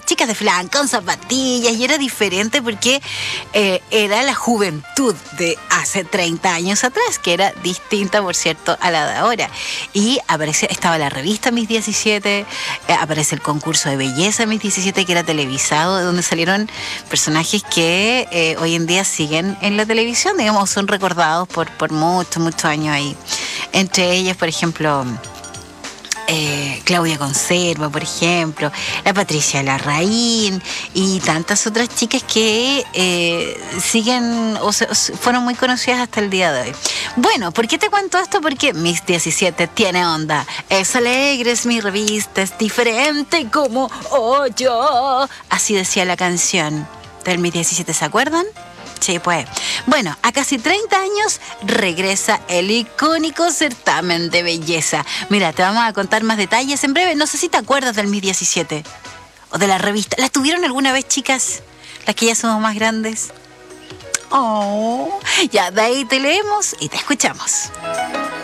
chicas desfilaban con zapatillas y era diferente porque era la juventud de hace 30 años atrás, que era distinta, por cierto, a la de ahora. Y estaba la revista Mis 17, aparece el concurso de belleza Mis 17, que era televisado, de donde salieron personajes que hoy en día siguen en la televisión, digamos, son recordados por muchos años ahí. Entre ellas, por ejemplo, Claudia Conserva, por ejemplo, la Patricia Larraín y tantas otras chicas que siguen o fueron muy conocidas hasta el día de hoy. Bueno, ¿por qué te cuento esto? Porque Mis 17 tiene onda, es alegre, es mi revista, es diferente como yo. Así decía la canción del Mis 17, ¿se acuerdan? Sí, pues. Bueno, a casi 30 años regresa el icónico certamen de belleza. Mira, te vamos a contar más detalles en breve. No sé si te acuerdas del Mis 17 o de la revista. ¿Las tuvieron alguna vez, chicas? Las que ya somos más grandes. Oh, ya de ahí te leemos y te escuchamos.